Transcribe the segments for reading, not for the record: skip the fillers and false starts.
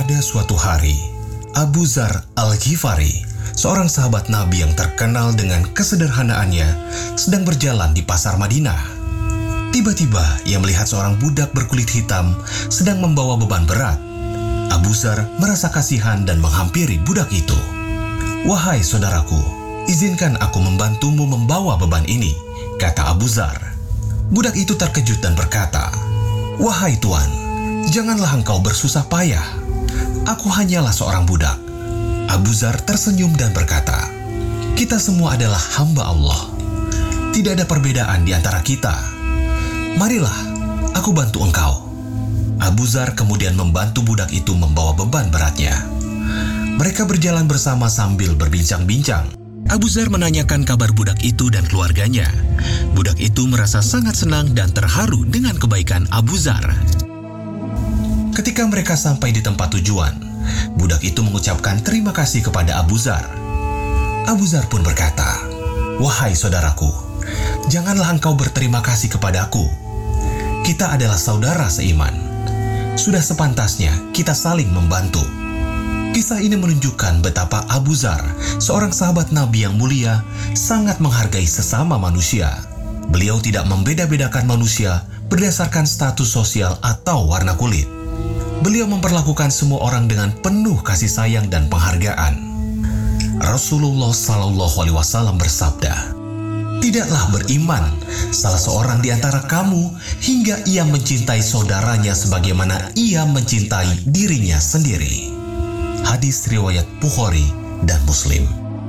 Pada suatu hari, Abu Dzar Al-Ghifari, seorang sahabat Nabi yang terkenal dengan kesederhanaannya, sedang berjalan di pasar Madinah. Tiba-tiba ia melihat seorang budak berkulit hitam sedang membawa beban berat. Abu Dzar merasa kasihan dan menghampiri budak itu. "Wahai saudaraku, izinkan aku membantumu membawa beban ini," kata Abu Dzar. Budak itu terkejut dan berkata, "Wahai Tuan, janganlah engkau bersusah payah. Aku hanyalah seorang budak." Abu Dzar tersenyum dan berkata, "Kita semua adalah hamba Allah. Tidak ada perbedaan di antara kita. Marilah, aku bantu engkau." Abu Dzar kemudian membantu budak itu membawa beban beratnya. Mereka berjalan bersama sambil berbincang-bincang. Abu Dzar menanyakan kabar budak itu dan keluarganya. Budak itu merasa sangat senang dan terharu dengan kebaikan Abu Dzar. Ketika mereka sampai di tempat tujuan, budak itu mengucapkan terima kasih kepada Abu Dzar. Abu Dzar pun berkata, "Wahai saudaraku, janganlah engkau berterima kasih kepadaku. Kita adalah saudara seiman. Sudah sepantasnya kita saling membantu." Kisah ini menunjukkan betapa Abu Dzar, seorang sahabat Nabi yang mulia, sangat menghargai sesama manusia. Beliau tidak membeda-bedakan manusia berdasarkan status sosial atau warna kulit. Beliau memperlakukan semua orang dengan penuh kasih sayang dan penghargaan. Rasulullah SAW bersabda, "Tidaklah beriman salah seorang di antara kamu hingga ia mencintai saudaranya sebagaimana ia mencintai dirinya sendiri." Hadis riwayat Bukhari dan Muslim.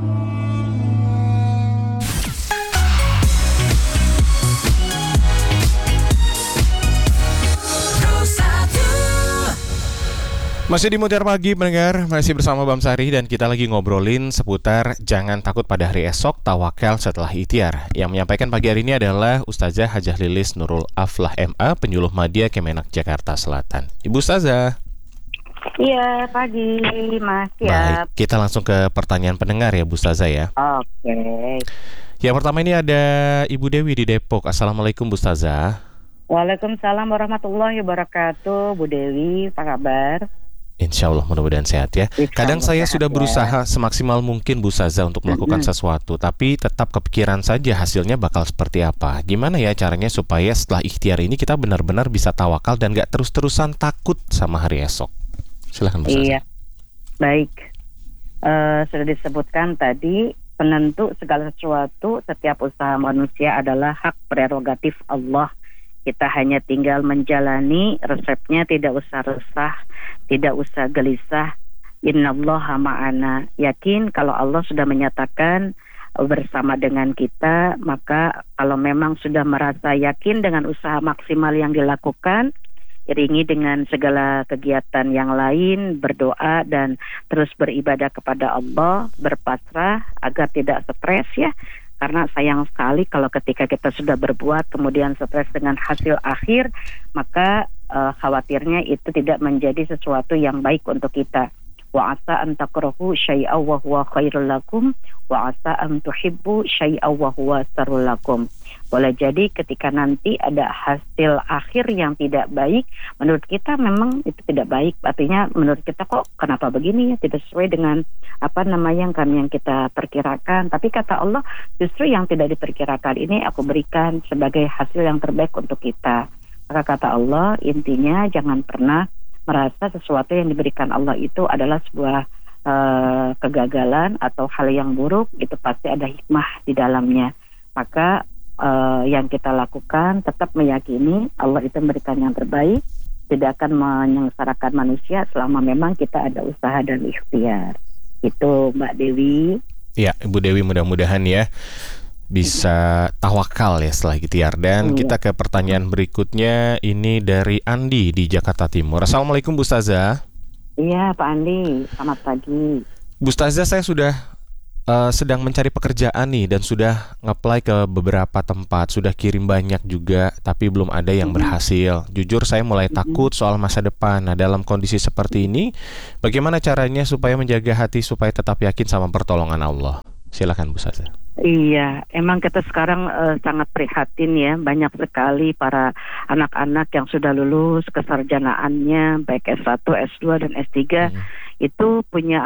Masih di Mutiara Pagi pendengar, masih bersama Bam Sari dan kita lagi ngobrolin seputar jangan takut pada hari esok, tawakal setelah ikhtiar. Yang menyampaikan pagi hari ini adalah Ustazah Hajah Lilis Nurul Aflah MA, penyuluh Madya Kemenak Jakarta Selatan. Ibu Ustazah. Iya, pagi Mas. Baik, kita langsung ke pertanyaan pendengar ya Bu Ustazah ya. Oke. Yang pertama ini ada Ibu Dewi di Depok. Assalamualaikum Bu Ustazah. Waalaikumsalam warahmatullahi wabarakatuh. Bu Dewi, apa kabar? Insya Allah mudah-mudahan sehat ya. Kadang saya sudah ya. berusaha semaksimal mungkin Bu Ustazah untuk melakukan sesuatu, tapi tetap kepikiran saja hasilnya bakal seperti apa. Gimana ya caranya supaya setelah ikhtiar ini kita benar-benar bisa tawakal dan gak terus-terusan takut sama hari esok? Silahkan Bu Ustazah. Iya, baik. Sudah disebutkan tadi, penentu segala sesuatu, setiap usaha manusia adalah hak prerogatif Allah. Kita hanya tinggal menjalani, resepnya tidak usah resah, tidak usah gelisah. Innallaha ma'ana. Yakin kalau Allah sudah menyatakan bersama dengan kita, maka kalau memang sudah merasa yakin dengan usaha maksimal yang dilakukan, iringi dengan segala kegiatan yang lain, berdoa dan terus beribadah kepada Allah, berpasrah agar tidak stres ya. Karena sayang sekali kalau ketika kita sudah berbuat kemudian stres dengan hasil akhir, maka khawatirnya itu tidak menjadi sesuatu yang baik untuk kita. Wa asa an takrahu syai'an wa huwa khairul lakum wa asa an tuhibbu syai'an wa huwa syarrul lakum. Boleh jadi ketika nanti ada hasil akhir yang tidak baik, menurut kita memang itu tidak baik. Artinya menurut kita kok kenapa begini ya, tidak sesuai dengan yang kita perkirakan. Tapi kata Allah, justru yang tidak diperkirakan ini aku berikan sebagai hasil yang terbaik untuk kita. Maka kata Allah, intinya jangan pernah merasa sesuatu yang diberikan Allah itu adalah sebuah kegagalan atau hal yang buruk. Itu pasti ada hikmah di dalamnya. Maka yang kita lakukan tetap meyakini Allah itu memberikan yang terbaik, tidak akan menyengsarakan manusia selama memang kita ada usaha dan ikhtiar. Itu Mbak Dewi. Ya, Ibu Dewi, mudah-mudahan ya bisa tawakal ya setelah ikhtiar. Dan kita ke pertanyaan berikutnya, ini dari Andi di Jakarta Timur. Assalamualaikum Bu Ustazah. Iya Pak Andi, selamat pagi. Bu Ustazah, saya sudah sedang mencari pekerjaan nih dan sudah nge-apply ke beberapa tempat, sudah kirim banyak juga, tapi belum ada yang berhasil. Jujur saya mulai takut soal masa depan. Nah, dalam kondisi seperti ini, bagaimana caranya supaya menjaga hati supaya tetap yakin sama pertolongan Allah? Silakan Bu Ustazah. Iya, emang kita sekarang sangat prihatin ya, banyak sekali para anak-anak yang sudah lulus kesarjanaannya baik S1, S2 dan S3 Mm-mm. itu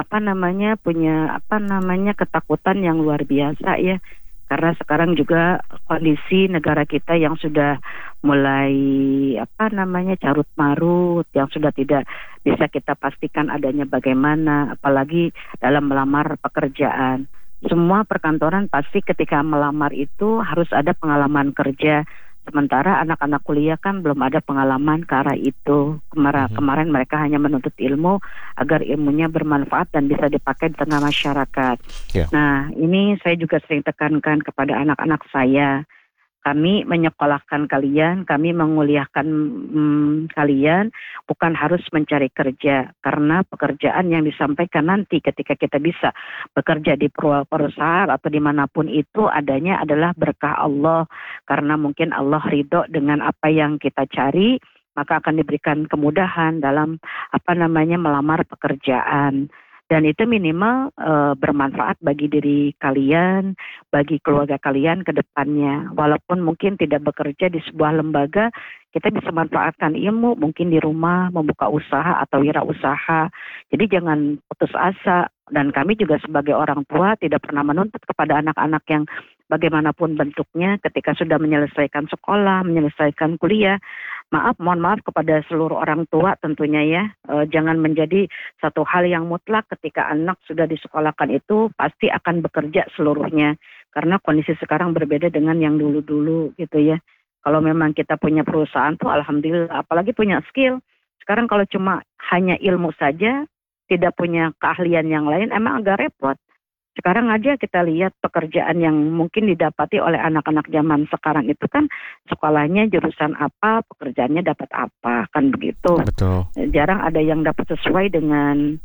punya ketakutan yang luar biasa ya. Karena sekarang juga kondisi negara kita yang sudah mulai carut marut, yang sudah tidak bisa kita pastikan adanya bagaimana, apalagi dalam melamar pekerjaan. Semua perkantoran pasti ketika melamar itu harus ada pengalaman kerja. Sementara anak-anak kuliah kan belum ada pengalaman ke arah itu. Kemarin mereka hanya menuntut ilmu agar ilmunya bermanfaat dan bisa dipakai di tengah masyarakat. Ya. Nah, ini saya juga sering tekankan kepada anak-anak saya. Kami menyekolahkan kalian, kami menguliahkan kalian, bukan harus mencari kerja. Karena pekerjaan yang disampaikan nanti ketika kita bisa bekerja di perusahaan atau dimanapun itu adanya adalah berkah Allah. Karena mungkin Allah ridho dengan apa yang kita cari, maka akan diberikan kemudahan dalam melamar pekerjaan. Dan itu minimal bermanfaat bagi diri kalian, bagi keluarga kalian ke depannya. Walaupun mungkin tidak bekerja di sebuah lembaga, kita bisa manfaatkan ilmu mungkin di rumah, membuka usaha atau wirausaha. Jadi jangan putus asa. Dan kami juga sebagai orang tua tidak pernah menuntut kepada anak-anak yang bagaimanapun bentuknya ketika sudah menyelesaikan sekolah, menyelesaikan kuliah. Mohon maaf kepada seluruh orang tua tentunya ya. Jangan menjadi satu hal yang mutlak ketika anak sudah disekolahkan itu pasti akan bekerja seluruhnya. Karena kondisi sekarang berbeda dengan yang dulu-dulu gitu ya. Kalau memang kita punya perusahaan tuh alhamdulillah, apalagi punya skill. Sekarang kalau cuma hanya ilmu saja, tidak punya keahlian yang lain, emang agak repot. Sekarang aja kita lihat pekerjaan yang mungkin didapati oleh anak-anak zaman sekarang itu kan sekolahnya jurusan apa, pekerjaannya dapat apa, kan begitu. Betul. Jarang ada yang dapat sesuai dengan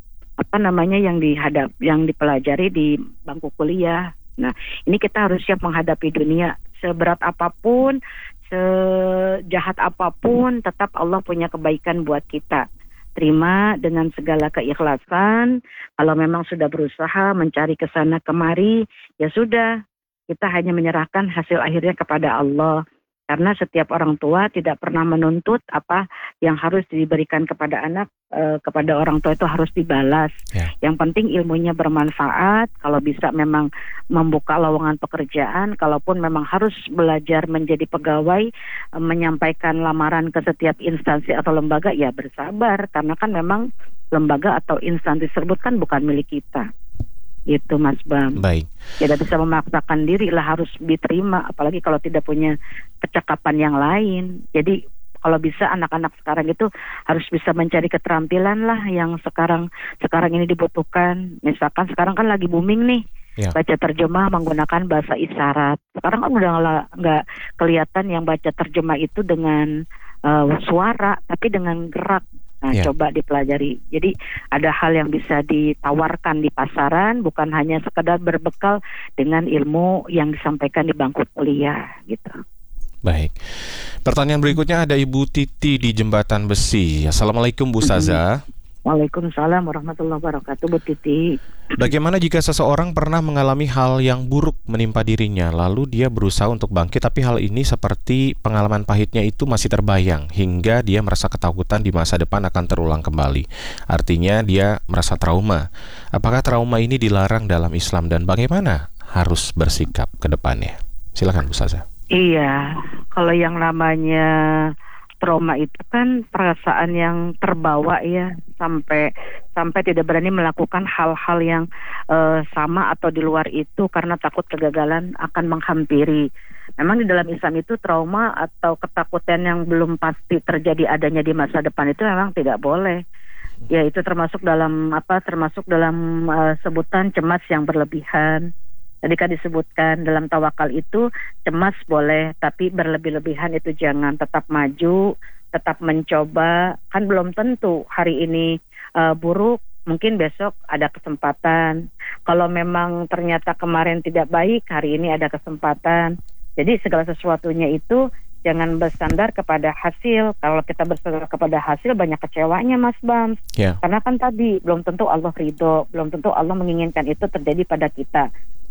yang dipelajari di bangku kuliah. Nah, ini kita harus siap menghadapi dunia seberat apapun, sejahat apapun, tetap Allah punya kebaikan buat kita. Terima dengan segala keikhlasan. Kalau memang sudah berusaha mencari ke sana kemari, ya sudah, kita hanya menyerahkan hasil akhirnya kepada Allah. Karena setiap orang tua tidak pernah menuntut apa yang harus diberikan kepada anak, kepada orang tua itu harus dibalas. Ya. Yang penting ilmunya bermanfaat. Kalau bisa memang membuka lowongan pekerjaan, kalaupun memang harus belajar menjadi pegawai, menyampaikan lamaran ke setiap instansi atau lembaga, ya bersabar. Karena kan memang lembaga atau instansi tersebut kan bukan milik kita. Itu Mas Bam. Baik. Tidak bisa memaksakan diri lah, harus diterima. Apalagi kalau tidak punya kecakapan yang lain. Jadi kalau bisa anak-anak sekarang itu harus bisa mencari keterampilan lah yang sekarang ini dibutuhkan. Misalkan sekarang kan lagi booming nih, Ya. baca terjemah menggunakan bahasa isyarat. Sekarang kan udah nggak kelihatan yang baca terjemah itu dengan suara, tapi dengan gerak. Nah, Ya. coba dipelajari. Jadi ada hal yang bisa ditawarkan di pasaran, bukan hanya sekedar berbekal dengan ilmu yang disampaikan di bangku kuliah gitu. Baik. Pertanyaan berikutnya ada Ibu Titi di Jembatan Besi. Assalamualaikum Bu Ustazah. Waalaikumsalam warahmatullahi wabarakatuh, Bu Titi. Bagaimana jika seseorang pernah mengalami hal yang buruk menimpa dirinya, lalu dia berusaha untuk bangkit, tapi hal ini seperti pengalaman pahitnya itu masih terbayang, hingga dia merasa ketakutan di masa depan akan terulang kembali. Artinya dia merasa trauma. Apakah trauma ini dilarang dalam Islam dan bagaimana harus bersikap ke depannya? Silakan Bu Ustazah. Iya, kalau yang namanya trauma itu kan perasaan yang terbawa ya, sampai tidak berani melakukan hal-hal yang sama atau di luar itu karena takut kegagalan akan menghampiri. Memang di dalam Islam itu trauma atau ketakutan yang belum pasti terjadi adanya di masa depan itu memang tidak boleh. Ya, itu termasuk dalam sebutan cemas yang berlebihan. Tadi kan disebutkan dalam tawakal itu cemas boleh, tapi berlebih-lebihan itu jangan. Tetap maju, tetap mencoba. Kan belum tentu hari ini buruk, mungkin besok ada kesempatan. Kalau memang ternyata kemarin tidak baik, hari ini ada kesempatan. Jadi segala sesuatunya itu jangan bersandar kepada hasil. Kalau kita bersandar kepada hasil, banyak kecewanya Mas Bam. Ya. Karena kan tadi belum tentu Allah ridho, belum tentu Allah menginginkan itu terjadi pada kita.